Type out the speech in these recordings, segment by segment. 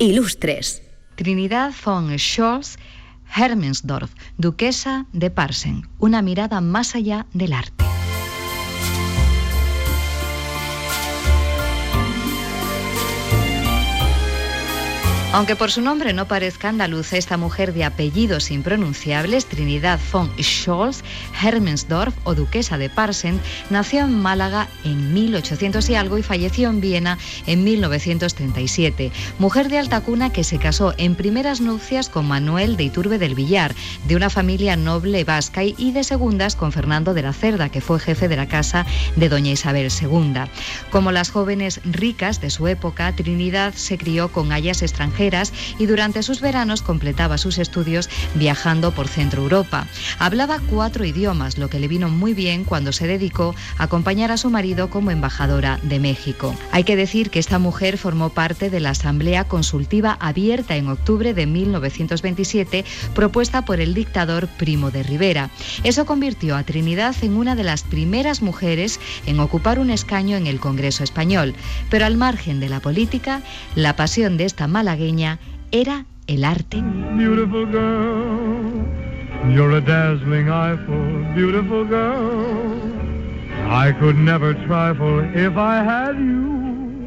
Ilustres. Trinidad von Scholz-Hermensdorf, duquesa de Parsen. Una mirada más allá del arte. Aunque por su nombre no parezca andaluza, esta mujer de apellidos impronunciables, Trinidad von Scholz-Hermensdorf o duquesa de Parsen, nació en Málaga en 1800 y algo y falleció en Viena en 1937. Mujer de alta cuna que se casó en primeras nupcias con Manuel de Iturbe del Villar, de una familia noble vasca, y de segundas con Fernando de la Cerda, que fue jefe de la casa de doña Isabel II. Como las jóvenes ricas de su época, Trinidad se crió con ayas extranjeras y durante sus veranos completaba sus estudios viajando por Centro Europa. Hablaba 4 idiomas, lo que le vino muy bien cuando se dedicó a acompañar a su marido como embajadora de México. Hay que decir que esta mujer formó parte de la Asamblea Consultiva Abierta en octubre de 1927, propuesta por el dictador Primo de Rivera. Eso convirtió a Trinidad en una de las primeras mujeres en ocupar un escaño en el Congreso español. Pero al margen de la política, la pasión de esta malagueña era el arte. Beautiful girl, you're a dazzling eyeful, beautiful girl. I could never trifle if I had you.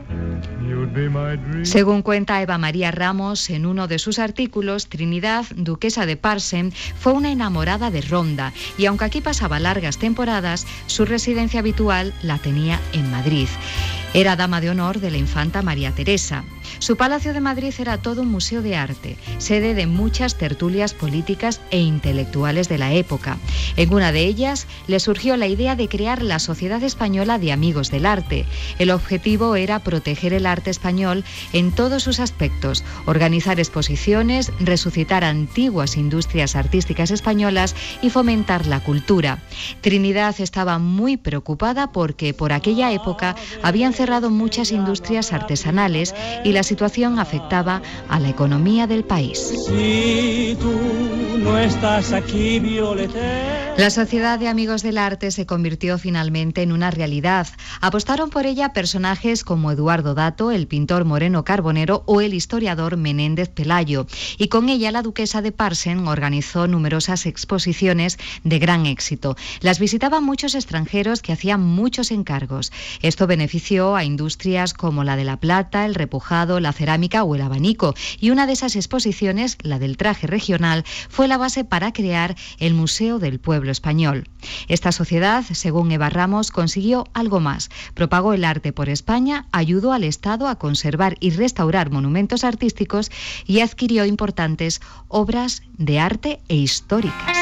Según cuenta Eva María Ramos en uno de sus artículos, Trinidad, duquesa de Parsen, fue una enamorada de Ronda y aunque aquí pasaba largas temporadas, su residencia habitual la tenía en Madrid. Era dama de honor de la infanta María Teresa. Su palacio de Madrid era todo un museo de arte, sede de muchas tertulias políticas e intelectuales de la época. En una de ellas le surgió la idea de crear la Sociedad Española de Amigos del Arte. El objetivo era proteger el arte español en todos sus aspectos, organizar exposiciones, resucitar antiguas industrias artísticas españolas y fomentar la cultura. Trinidad estaba muy preocupada porque por aquella época habían cerrado muchas industrias artesanales y la situación afectaba a la economía del país. Si tú no estás aquí, Violeta. La Sociedad de Amigos del Arte se convirtió finalmente en una realidad. Apostaron por ella personajes como Eduardo Dato, el pintor Moreno Carbonero o el historiador Menéndez Pelayo. Y con ella la duquesa de Parsen organizó numerosas exposiciones de gran éxito. Las visitaban muchos extranjeros que hacían muchos encargos. Esto benefició a industrias como la de la plata, el repujado, la cerámica o el abanico. Y una de esas exposiciones, la del traje regional, fue la base para crear el Museo del Pueblo Español. Esta sociedad, según Eva Ramos, consiguió algo más. Propagó el arte por España, ayudó al Estado a conservar y restaurar monumentos artísticos y adquirió importantes obras de arte e históricas.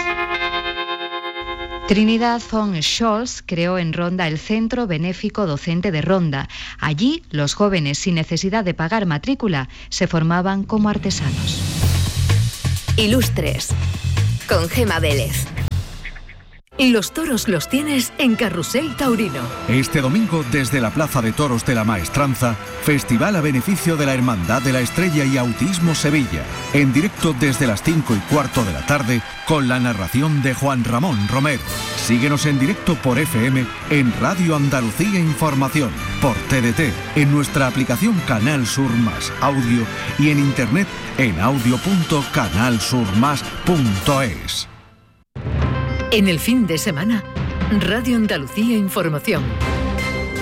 Trinidad von Scholz creó en Ronda el Centro Benéfico Docente de Ronda. Allí, los jóvenes, sin necesidad de pagar matrícula, se formaban como artesanos. Ilustres, con Gema Vélez. Los toros los tienes en Carrusel Taurino. Este domingo, desde la Plaza de Toros de la Maestranza, festival a beneficio de la Hermandad de la Estrella y Autismo Sevilla. En directo desde las 5:15 de la tarde, con la narración de Juan Ramón Romero. Síguenos en directo por FM en Radio Andalucía Información, por TDT, en nuestra aplicación Canal Sur Más Audio y en internet en audio.canalsurmas.es. En el fin de semana, Radio Andalucía Información.